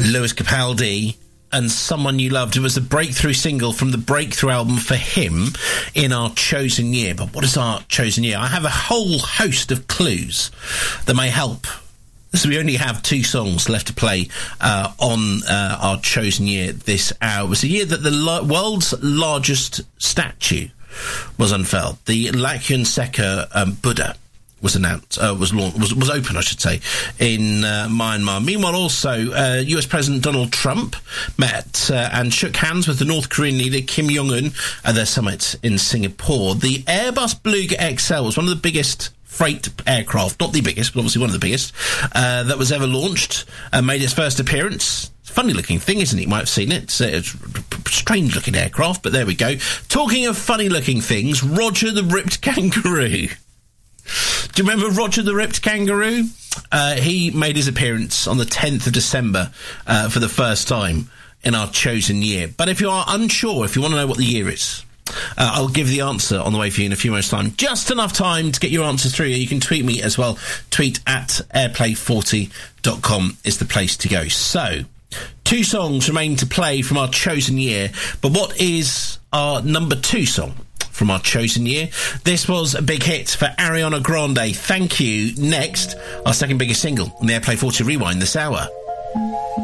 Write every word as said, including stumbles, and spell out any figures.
Lewis Capaldi and Someone You Loved. It was a breakthrough single from the breakthrough album for him in our chosen year. But what is our chosen year? I have a whole host of clues that may help. So we only have two songs left to play uh, on uh, our chosen year this hour. It was a year that the lo- world's largest statue was unfurled. The Lhakuan Sekar um, Buddha was announced, uh, was launched, was, was open, I should say, in uh, Myanmar. Meanwhile, also, uh, U S President Donald Trump met uh, and shook hands with the North Korean leader Kim Jong-un at their summit in Singapore. The Airbus Beluga X L was one of the biggest freight aircraft, not the biggest, but obviously one of the biggest, uh, that was ever launched, and uh, made its first appearance. Funny looking thing, isn't it? You might have seen it. It's a strange looking aircraft, but there we go. Talking of funny looking things, Roger the Ripped Kangaroo. Do you remember Roger the Ripped Kangaroo? Uh, he made his appearance on the tenth of December uh, for the first time in our chosen year. But if you are unsure, if you want to know what the year is, uh, I'll give the answer on the way for you in a few minutes' time. Just enough time to get your answer through. You can tweet me as well. Tweet at airplay forty dot com is the place to go. So, two songs remain to play from our chosen year. But what is our number two song from our chosen year? This was a big hit for Ariana Grande. Thank You. Next, our second biggest single on the Airplay forty Rewind this hour.